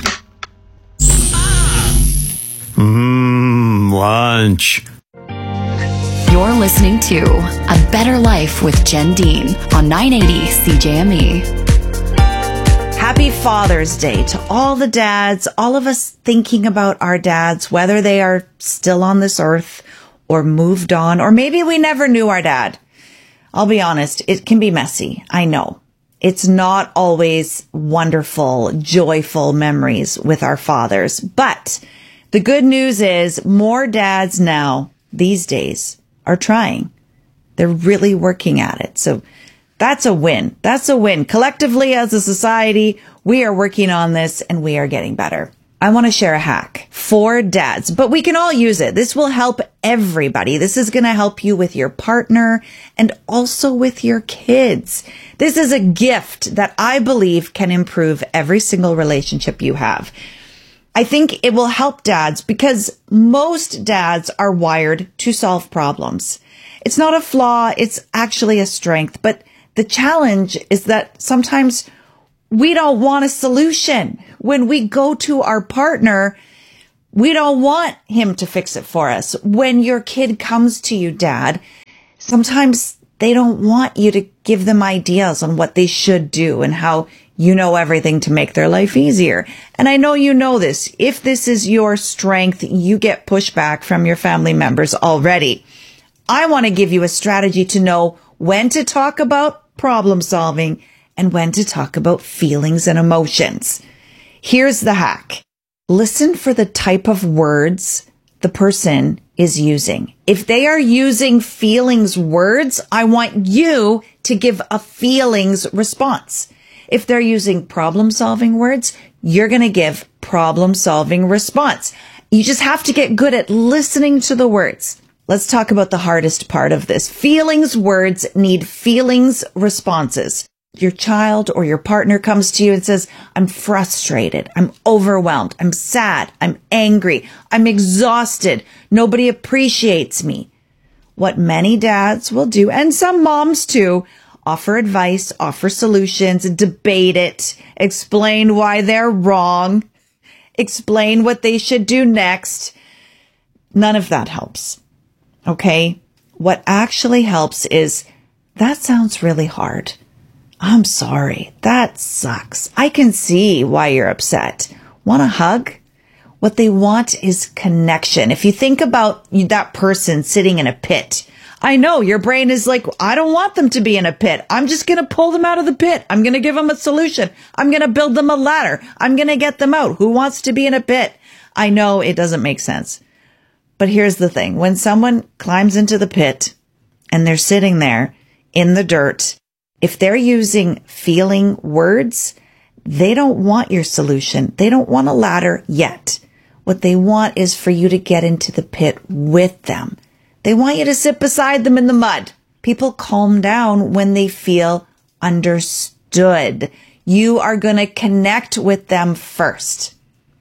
Mmm, lunch. You're listening to A Better Life with Jen Dean on nine eighty C J M E. Happy Father's Day to all the dads, all of us thinking about our dads, whether they are still on this earth or moved on, or maybe we never knew our dad. I'll be honest, it can be messy. I know. It's not always wonderful, joyful memories with our fathers. But the good news is more dads now, these days, are trying. They're really working at it. So that's a win. That's a win. Collectively, as a society, we are working on this and we are getting better. I want to share a hack for dads, but we can all use it. This will help everybody. This is going to help you with your partner and also with your kids. This is a gift that I believe can improve every single relationship you have. I think it will help dads because most dads are wired to solve problems. It's not a flaw. It's actually a strength. But the challenge is that sometimes we don't want a solution. When we go to our partner, we don't want him to fix it for us. When your kid comes to you, Dad, sometimes they don't want you to give them ideas on what they should do and how you know everything to make their life easier. And I know you know this. If this is your strength, you get pushback from your family members already. I want to give you a strategy to know when to talk about problem solving and when to talk about feelings and emotions. Here's the hack. Listen for the type of words the person is using. If they are using feelings words, I want you to give a feelings response. If they're using problem solving words, you're going to give problem solving response. You just have to get good at listening to the words. Let's talk about the hardest part of this. Feelings words need feelings responses. Your child or your partner comes to you and says, I'm frustrated, I'm overwhelmed, I'm sad, I'm angry, I'm exhausted, nobody appreciates me. What many dads will do, and some moms too, offer advice, offer solutions, debate it, explain why they're wrong, explain what they should do next. None of that helps. Okay? What actually helps is, that sounds really hard. I'm sorry. That sucks. I can see why you're upset. Want a hug? What they want is connection. If you think about that person sitting in a pit, I know your brain is like, I don't want them to be in a pit. I'm just going to pull them out of the pit. I'm going to give them a solution. I'm going to build them a ladder. I'm going to get them out. Who wants to be in a pit? I know it doesn't make sense. But here's the thing. When someone climbs into the pit and they're sitting there in the dirt, if they're using feeling words, they don't want your solution. They don't want a ladder yet. What they want is for you to get into the pit with them. They want you to sit beside them in the mud. People calm down when they feel understood. You are going to connect with them first.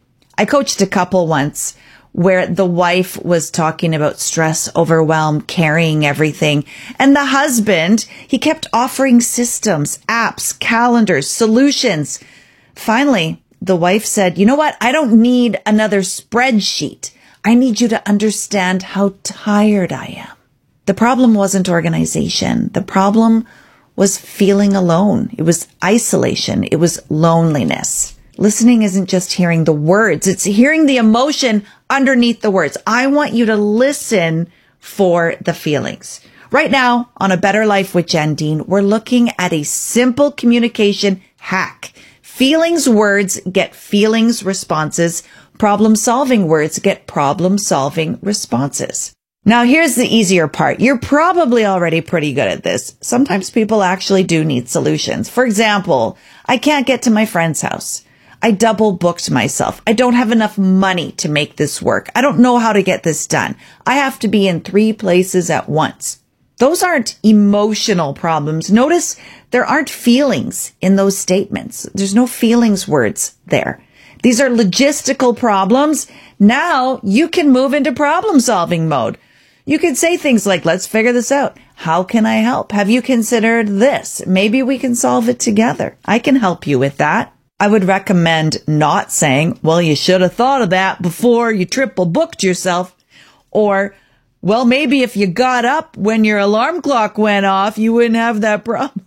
I coached a couple once where the wife was talking about stress, overwhelm, carrying everything. And the husband, he kept offering systems, apps, calendars, solutions. Finally, the wife said, you know what? I don't need another spreadsheet. I need you to understand how tired I am. The problem wasn't organization. The problem was feeling alone. It was isolation. It was loneliness. Listening isn't just hearing the words. It's hearing the emotion underneath the words. I want you to listen for the feelings. Right now, on A Better Life with Jen Dean, we're looking at a simple communication hack. Feelings words get feelings responses. Problem solving words get problem solving responses. Now, here's the easier part. You're probably already pretty good at this. Sometimes people actually do need solutions. For example, I can't get to my friend's house. I double booked myself. I don't have enough money to make this work. I don't know how to get this done. I have to be in three places at once. Those aren't emotional problems. Notice there aren't feelings in those statements. There's no feelings words there. These are logistical problems. Now you can move into problem solving mode. You can say things like, let's figure this out. How can I help? Have you considered this? Maybe we can solve it together. I can help you with that. I would recommend not saying, well, you should have thought of that before you triple booked yourself. Or, well, maybe if you got up when your alarm clock went off, you wouldn't have that problem.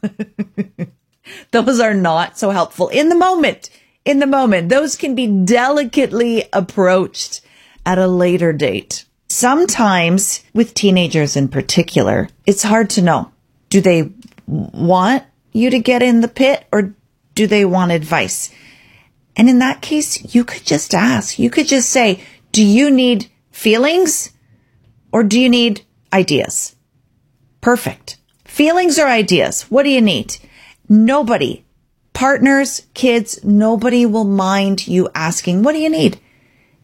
Those are not so helpful in the moment. In the moment, those can be delicately approached at a later date. Sometimes, with teenagers in particular, it's hard to know. Do they want you to get in the pit, or do they want advice? And in that case, you could just ask. You could just say, do you need feelings or do you need ideas? Perfect. Feelings or ideas? What do you need? Nobody, partners, kids, nobody will mind you asking, what do you need?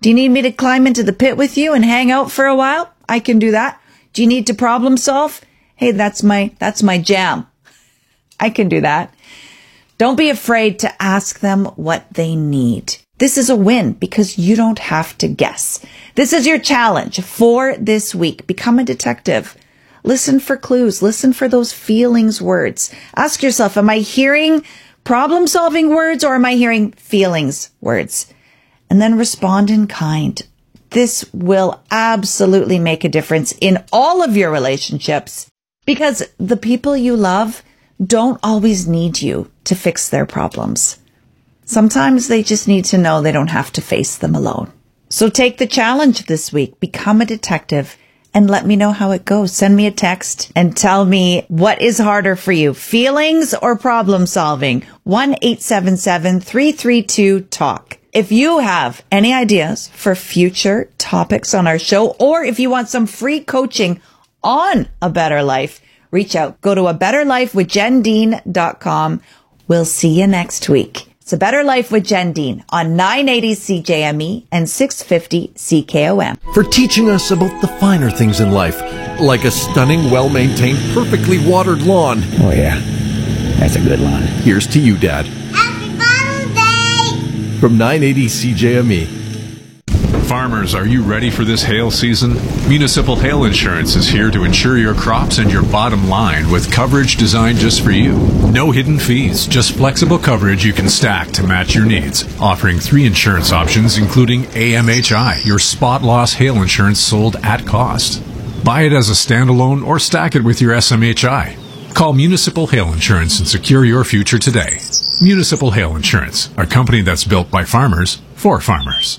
Do you need me to climb into the pit with you and hang out for a while? I can do that. Do you need to problem solve? Hey, that's my, that's my jam. I can do that. Don't be afraid to ask them what they need. This is a win because you don't have to guess. This is your challenge for this week. Become a detective. Listen for clues. Listen for those feelings words. Ask yourself, am I hearing problem-solving words or am I hearing feelings words? And then respond in kind. This will absolutely make a difference in all of your relationships because the people you love don't always need you to fix their problems. Sometimes they just need to know they don't have to face them alone. So take the challenge this week. Become a detective and let me know how it goes. Send me a text and tell me what is harder for you, feelings or problem solving. one eight seven seven, three three two, talk. If you have any ideas for future topics on our show, or if you want some free coaching on a better life, reach out. Go to a better life with jen dean dot com. We'll see you next week. It's A Better Life with Jen Dean on nine eighty C J M E and six fifty C K O M. For teaching us about the finer things in life, like a stunning, well-maintained, perfectly watered lawn. Oh, yeah. That's a good lawn. Here's to you, Dad. Happy Father's Day! From nine eighty C J M E. Farmers, are you ready for this hail season? Municipal Hail Insurance is here to insure your crops and your bottom line with coverage designed just for you. No hidden fees, just flexible coverage you can stack to match your needs. Offering three insurance options, including A M H I, your spot loss hail insurance sold at cost. Buy it as a standalone or stack it with your S M H I. Call Municipal Hail Insurance and secure your future today. Municipal Hail Insurance, a company that's built by farmers for farmers.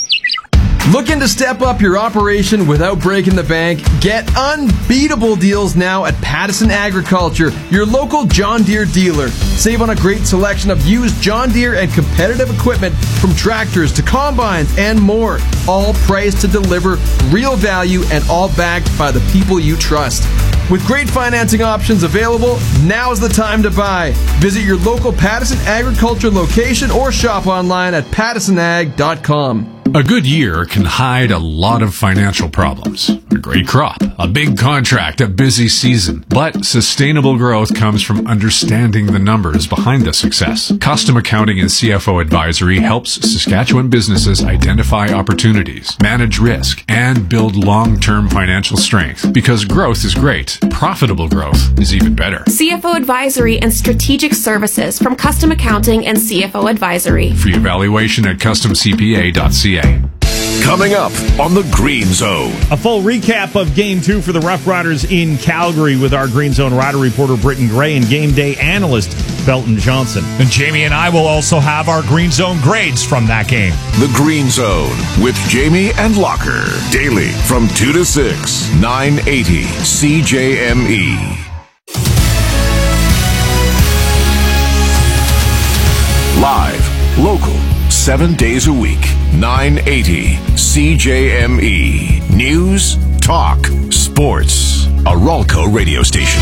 Looking to step up your operation without breaking the bank? Get unbeatable deals now at Pattison Agriculture, your local John Deere dealer. Save on a great selection of used John Deere and competitive equipment from tractors to combines and more. All priced to deliver real value and all backed by the people you trust. With great financing options available, now's the time to buy. Visit your local Pattison Agriculture location or shop online at pattison ag dot com. A good year can hide a lot of financial problems. A great crop, a big contract, a busy season. But sustainable growth comes from understanding the numbers behind the success. Custom Accounting and C F O Advisory helps Saskatchewan businesses identify opportunities, manage risk, and build long-term financial strength. Because growth is great, profitable growth is even better. C F O Advisory and Strategic Services from Custom Accounting and C F O Advisory. Free evaluation at custom c p a dot c a. Coming up on the Green Zone. A full recap of Game two for the Rough Riders in Calgary with our Green Zone Rider reporter Britton Gray and game day analyst Belton Johnson. And Jamie and I will also have our Green Zone grades from that game. The Green Zone with Jamie and Locker. Daily from two to six, nine eighty C J M E. Live, local, seven days a week, nine eighty C J M E. News, talk, sports. A Ralco radio station.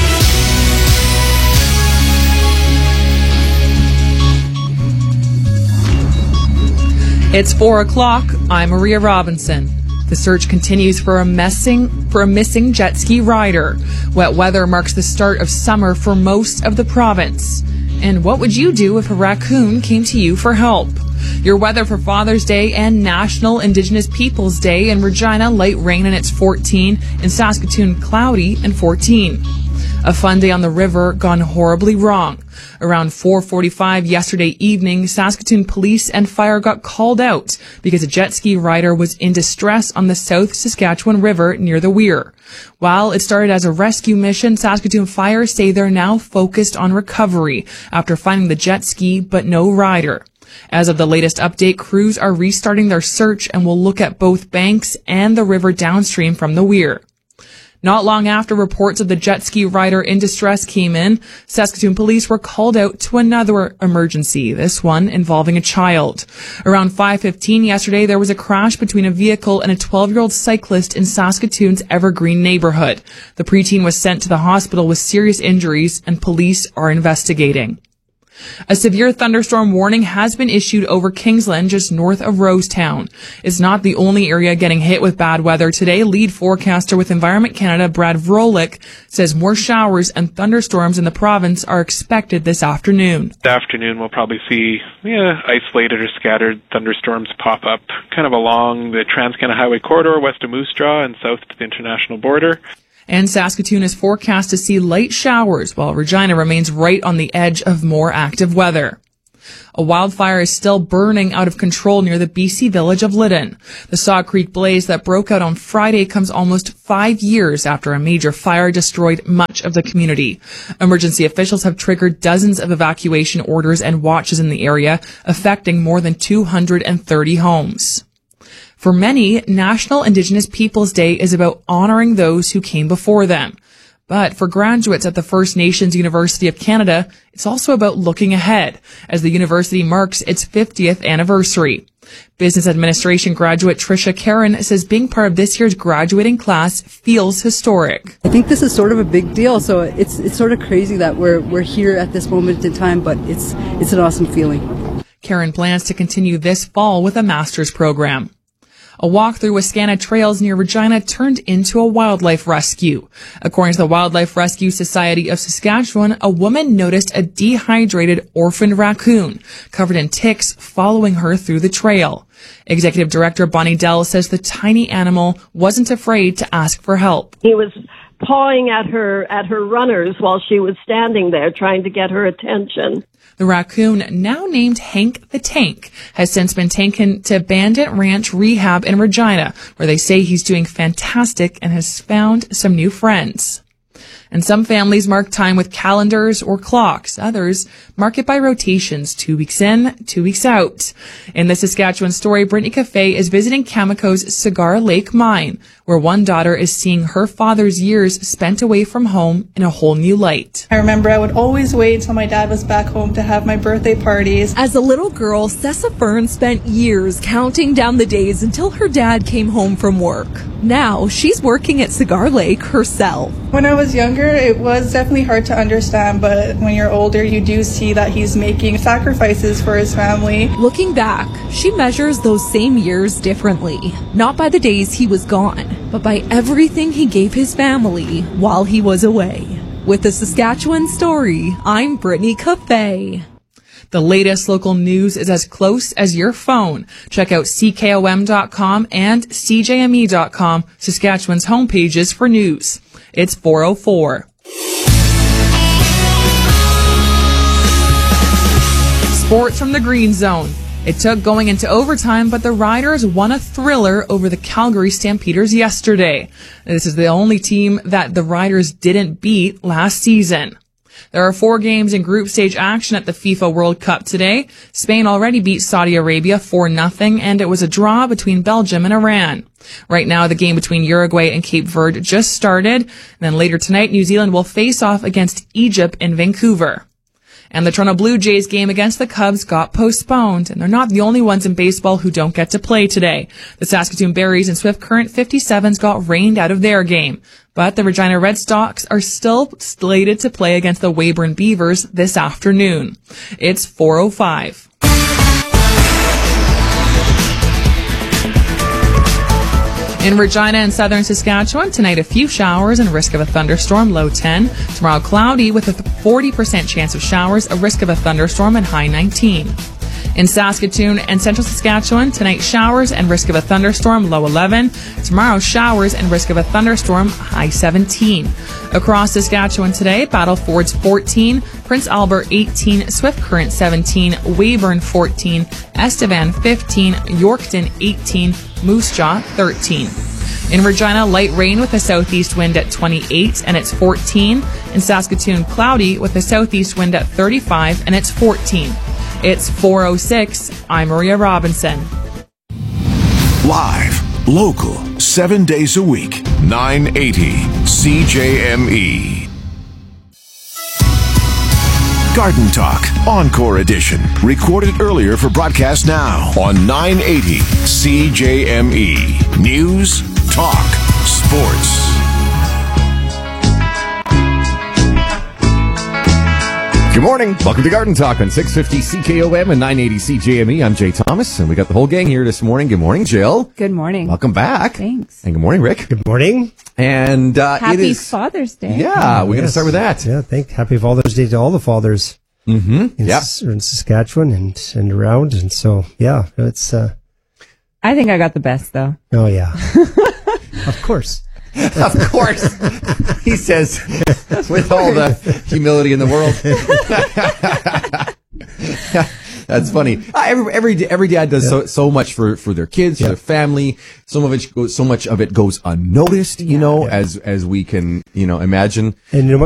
It's four o'clock. I'm Maria Robinson. The search continues for a missing for a missing jet ski rider. Wet weather marks the start of summer for most of the province. And what would you do if a raccoon came to you for help? Your weather for Father's Day and National Indigenous Peoples Day. In Regina, light rain and it's fourteen. In Saskatoon, cloudy and fourteen. A fun day on the river gone horribly wrong. Around four forty-five yesterday evening, Saskatoon police and fire got called out because a jet ski rider was in distress on the South Saskatchewan River near the Weir. While it started as a rescue mission, Saskatoon Fire say they're now focused on recovery after finding the jet ski but no rider. As of the latest update, crews are restarting their search and will look at both banks and the river downstream from the Weir. Not long after reports of the jet ski rider in distress came in, Saskatoon police were called out to another emergency, this one involving a child. Around five fifteen yesterday, there was a crash between a vehicle and a twelve-year-old cyclist in Saskatoon's Evergreen neighborhood. The preteen was sent to the hospital with serious injuries, and police are investigating. A severe thunderstorm warning has been issued over Kingsland, just north of Rosetown. It's not the only area getting hit with bad weather today. Lead forecaster with Environment Canada, Brad Vrolik, says more showers and thunderstorms in the province are expected this afternoon. This afternoon, we'll probably see yeah, isolated or scattered thunderstorms pop up kind of along the Trans-Canada Highway corridor west of Moose Jaw and south to the international border. And Saskatoon is forecast to see light showers, while Regina remains right on the edge of more active weather. A wildfire is still burning out of control near the B C village of Lytton. The Saw Creek blaze that broke out on Friday comes almost five years after a major fire destroyed much of the community. Emergency officials have triggered dozens of evacuation orders and watches in the area, affecting more than two hundred thirty homes. For many, National Indigenous Peoples Day is about honoring those who came before them. But for graduates at the First Nations University of Canada, it's also about looking ahead as the university marks its fiftieth anniversary. Business administration graduate Tricia Karen says being part of this year's graduating class feels historic. I think this is sort of a big deal, so it's it's sort of crazy that we're we're here at this moment in time, but it's it's an awesome feeling. Karen plans to continue this fall with a master's program. A walk through Wascana Trails near Regina turned into a wildlife rescue. According to the Wildlife Rescue Society of Saskatchewan, a woman noticed a dehydrated orphaned raccoon covered in ticks following her through the trail. Executive Director Bonnie Dell says the tiny animal wasn't afraid to ask for help. He was pawing at her at her runners while she was standing there trying to get her attention. The raccoon, now named Hank the Tank, has since been taken to Bandit Ranch Rehab in Regina, where they say he's doing fantastic and has found some new friends. And some families mark time with calendars or clocks. Others mark it by rotations, two weeks in, two weeks out. In the Saskatchewan story, Brittany Cafe is visiting Cameco's Cigar Lake mine, where one daughter is seeing her father's years spent away from home in a whole new light. I remember I would always wait until my dad was back home to have my birthday parties. As a little girl, Sessa Fern spent years counting down the days until her dad came home from work. Now, she's working at Cigar Lake herself. When I was younger, it was definitely hard to understand, but when you're older, you do see that he's making sacrifices for his family. Looking back, she measures those same years differently. Not by the days he was gone, but by everything he gave his family while he was away. With the Saskatchewan Story, I'm Brittany Cafe. The latest local news is as close as your phone. Check out C K O M dot com and C J M E dot com, Saskatchewan's homepages for news. It's four oh four. Sports from the Green Zone. It took going into overtime, but the Riders won a thriller over the Calgary Stampeders yesterday. This is the only team that the Riders didn't beat last season. There are four games in group stage action at the FIFA World Cup today. Spain already beat Saudi Arabia four nothing, and it was a draw between Belgium and Iran. Right now, the game between Uruguay and Cape Verde just started. And then later tonight, New Zealand will face off against Egypt in Vancouver. And the Toronto Blue Jays game against the Cubs got postponed, and they're not the only ones in baseball who don't get to play today. The Saskatoon Berries and Swift Current fifty-sevens got rained out of their game. But the Regina Red Sox are still slated to play against the Weyburn Beavers this afternoon. It's four oh five. In Regina and southern Saskatchewan, tonight a few showers and risk of a thunderstorm, low ten. Tomorrow cloudy with a forty percent chance of showers, a risk of a thunderstorm, and high nineteen. In Saskatoon and central Saskatchewan, tonight showers and risk of a thunderstorm, low eleven. Tomorrow showers and risk of a thunderstorm, high seventeen. Across Saskatchewan today, Battle Ford's fourteen, Prince Albert eighteen, Swift Current seventeen, Weyburn fourteen, Estevan fifteen, Yorkton eighteen, Moose Jaw thirteen. In Regina, light rain with a southeast wind at twenty-eight, and it's fourteen. In Saskatoon, cloudy with a southeast wind at thirty-five, and it's fourteen. It's four oh six. I'm Maria Robinson. Live, local, seven days a week, nine eighty C J M E. Garden Talk, Encore Edition. Recorded earlier for broadcast now on nine eighty C J M E. News, talk, sports. Good morning. Welcome to Garden Talk on six fifty C K O M and nine eighty C J M E. I'm Jay Thomas, and we got the whole gang here this morning. Good morning, Jill. Good morning. Welcome back. Thanks. And good morning, Rick. Good morning. And uh, Happy it is Father's Day. Yeah, we're yes. going to start with that. Yeah, thank Happy Father's Day to all the fathers. Mm-hmm. In, yeah. S- in Saskatchewan and, and around. And so, yeah, it's... Uh, I think I got the best, though. Oh, yeah. Of course. Of course. He says, with all the humility in the world. That's funny. Uh, every every every dad does yeah. so so much for, for their kids, yeah. for their family. Some of it goes, so much of it goes unnoticed, you yeah. know, yeah. as as we can, you know, imagine. And you know,